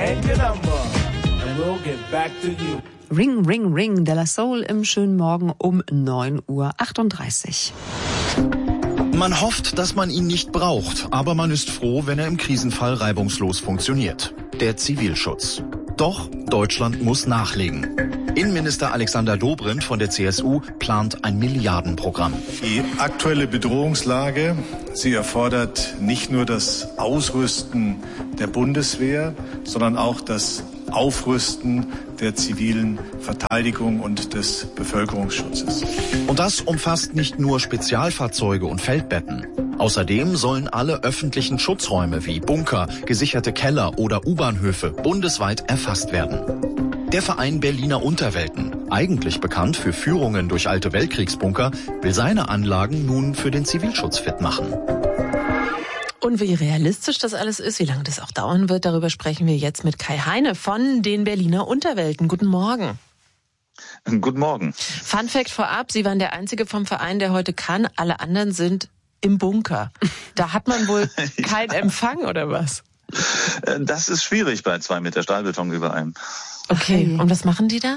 and your number, and we'll get back to you. Ring, ring, ring, De La Soul im schönen Morgen um 9:38 Uhr. Man hofft, dass man ihn nicht braucht, aber man ist froh, wenn er im Krisenfall reibungslos funktioniert. Der Zivilschutz. Doch Deutschland muss nachlegen. Innenminister Alexander Dobrindt von der CSU plant ein Milliardenprogramm. Die aktuelle Bedrohungslage, sie erfordert nicht nur das Ausrüsten der Bundeswehr, sondern auch das Aufrüsten der zivilen Verteidigung und des Bevölkerungsschutzes. Und das umfasst nicht nur Spezialfahrzeuge und Feldbetten. Außerdem sollen alle öffentlichen Schutzräume wie Bunker, gesicherte Keller oder U-Bahnhöfe bundesweit erfasst werden. Der Verein Berliner Unterwelten, eigentlich bekannt für Führungen durch alte Weltkriegsbunker, will seine Anlagen nun für den Zivilschutz fit machen. Und wie realistisch das alles ist, wie lange das auch dauern wird, darüber sprechen wir jetzt mit Kai Heine von den Berliner Unterwelten. Guten Morgen. Guten Morgen. Fun Fact vorab, Sie waren der Einzige vom Verein, der heute kann. Alle anderen sind im Bunker. Da hat man wohl keinen Empfang, oder was? Das ist schwierig bei 2 Meter Stahlbeton über einem. Okay, und was machen die da?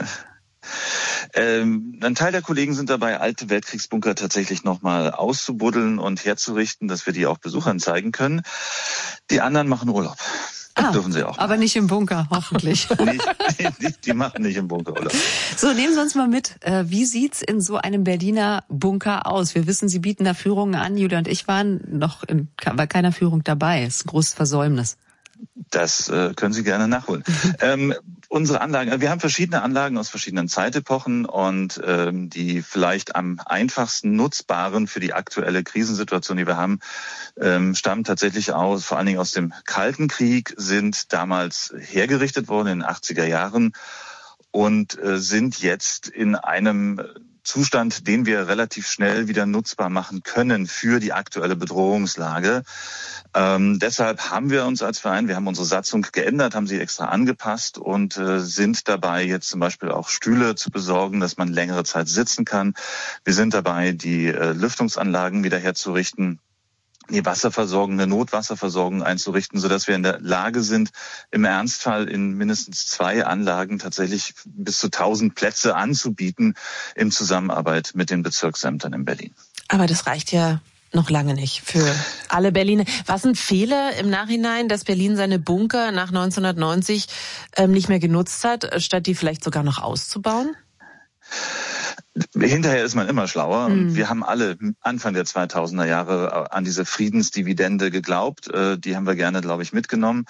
Ein Teil der Kollegen sind dabei, alte Weltkriegsbunker tatsächlich nochmal auszubuddeln und herzurichten, dass wir die auch Besuchern zeigen können. Die anderen machen Urlaub. Das dürfen sie auch. Aber nicht im Bunker, hoffentlich. Die machen nicht im Bunker Urlaub. So, nehmen Sie uns mal mit. Wie sieht's in so einem Berliner Bunker aus? Wir wissen, Sie bieten da Führungen an. Julia und ich waren noch bei keiner Führung dabei. Das ist ein großes Versäumnis. Das können Sie gerne nachholen. Unsere Anlagen, wir haben verschiedene Anlagen aus verschiedenen Zeitepochen und die vielleicht am einfachsten nutzbaren für die aktuelle Krisensituation, die wir haben, stammen tatsächlich vor allen Dingen aus dem Kalten Krieg, sind damals hergerichtet worden in den 80er Jahren und sind jetzt in einem Zustand, den wir relativ schnell wieder nutzbar machen können für die aktuelle Bedrohungslage. Deshalb haben wir uns als Verein, wir haben unsere Satzung geändert, haben sie extra angepasst und sind dabei, jetzt zum Beispiel auch Stühle zu besorgen, dass man längere Zeit sitzen kann. Wir sind dabei, die Lüftungsanlagen wieder herzurichten, die Wasserversorgung, eine Notwasserversorgung einzurichten, sodass wir in der Lage sind, im Ernstfall in mindestens 2 Anlagen tatsächlich bis zu 1000 Plätze anzubieten in Zusammenarbeit mit den Bezirksämtern in Berlin. Aber das reicht ja noch lange nicht für alle Berliner. Was ein Fehler im Nachhinein, dass Berlin seine Bunker nach 1990 nicht mehr genutzt hat, statt die vielleicht sogar noch auszubauen? Hinterher ist man immer schlauer. Und wir haben alle Anfang der 2000er Jahre an diese Friedensdividende geglaubt. Die haben wir gerne, glaube ich, mitgenommen.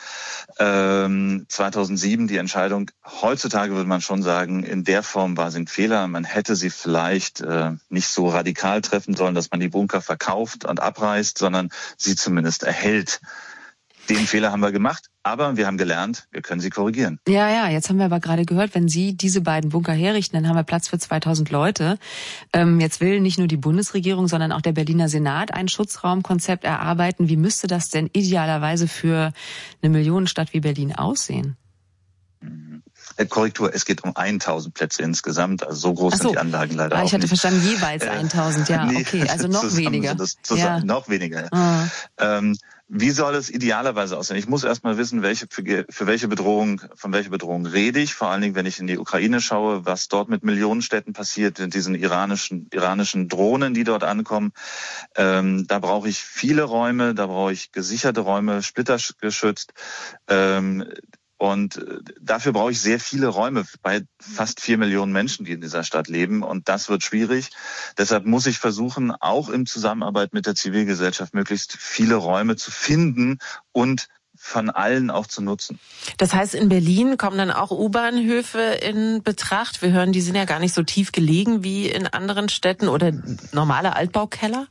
2007 die Entscheidung. Heutzutage würde man schon sagen, in der Form war sie ein Fehler. Man hätte sie vielleicht nicht so radikal treffen sollen, dass man die Bunker verkauft und abreißt, sondern sie zumindest erhält. Den Fehler haben wir gemacht, aber wir haben gelernt, wir können sie korrigieren. Ja, jetzt haben wir aber gerade gehört, wenn Sie diese beiden Bunker herrichten, dann haben wir Platz für 2000 Leute. Jetzt will nicht nur die Bundesregierung, sondern auch der Berliner Senat ein Schutzraumkonzept erarbeiten. Wie müsste das denn idealerweise für eine Millionenstadt wie Berlin aussehen? Korrektur, es geht um 1000 Plätze insgesamt, also so groß sind die Anlagen leider auch nicht. Ich hatte verstanden, jeweils 1000, ja, okay, also noch weniger. Noch weniger. Wie soll es idealerweise aussehen? Ich muss erstmal wissen, von welcher Bedrohung rede ich, vor allen Dingen, wenn ich in die Ukraine schaue, was dort mit Millionenstädten passiert, mit diesen iranischen Drohnen, die dort ankommen. Da brauche ich viele Räume, da brauche ich gesicherte Räume, splittergeschützt. Und dafür brauche ich sehr viele Räume bei fast 4 Millionen Menschen, die in dieser Stadt leben. Und das wird schwierig. Deshalb muss ich versuchen, auch in Zusammenarbeit mit der Zivilgesellschaft möglichst viele Räume zu finden und von allen auch zu nutzen. Das heißt, in Berlin kommen dann auch U-Bahnhöfe in Betracht? Wir hören, die sind ja gar nicht so tief gelegen wie in anderen Städten oder normale Altbaukeller?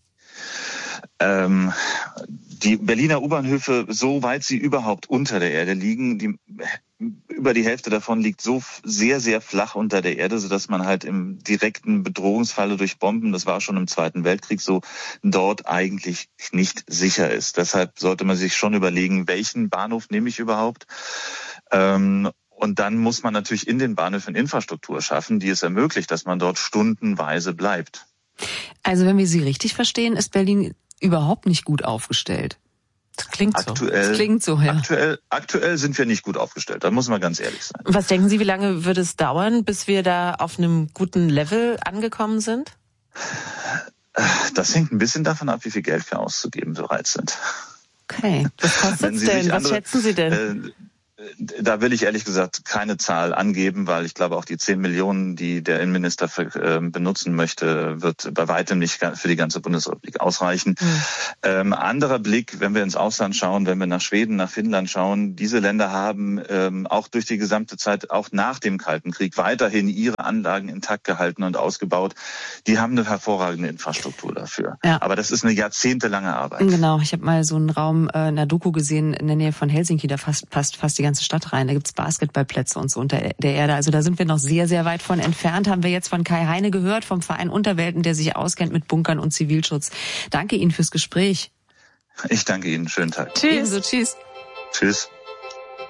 Die Berliner U-Bahnhöfe, soweit sie überhaupt unter der Erde liegen, über die Hälfte davon liegt so sehr, sehr flach unter der Erde, sodass man halt im direkten Bedrohungsfalle durch Bomben, das war schon im Zweiten Weltkrieg so, dort eigentlich nicht sicher ist. Deshalb sollte man sich schon überlegen, welchen Bahnhof nehme ich überhaupt? Und dann muss man natürlich in den Bahnhöfen Infrastruktur schaffen, die es ermöglicht, dass man dort stundenweise bleibt. Also wenn wir Sie richtig verstehen, ist Berlin überhaupt nicht gut aufgestellt. Das klingt so. Aktuell sind wir nicht gut aufgestellt, da muss man ganz ehrlich sein. Was denken Sie, wie lange wird es dauern, bis wir da auf einem guten Level angekommen sind? Das hängt ein bisschen davon ab, wie viel Geld wir auszugeben bereit sind. Okay, was kostet es denn? Was schätzen Sie denn? Da will ich ehrlich gesagt keine Zahl angeben, weil ich glaube auch die 10 Millionen, die der Innenminister benutzen möchte, wird bei weitem nicht für die ganze Bundesrepublik ausreichen. Anderer Blick, wenn wir ins Ausland schauen, wenn wir nach Schweden, nach Finnland schauen, diese Länder haben auch durch die gesamte Zeit, auch nach dem Kalten Krieg, weiterhin ihre Anlagen intakt gehalten und ausgebaut. Die haben eine hervorragende Infrastruktur dafür. Ja. Aber das ist eine jahrzehntelange Arbeit. Genau, ich habe mal so einen Raum in einer Doku gesehen in der Nähe von Helsinki, da passt fast die ganze Stadt rein. Da gibt's Basketballplätze und so unter der Erde. Also da sind wir noch sehr, sehr weit von entfernt. Haben wir jetzt von Kai Heine gehört, vom Verein Unterwelten, der sich auskennt mit Bunkern und Zivilschutz. Danke Ihnen fürs Gespräch. Ich danke Ihnen. Schönen Tag. Tschüss. Ebenso, tschüss. Tschüss.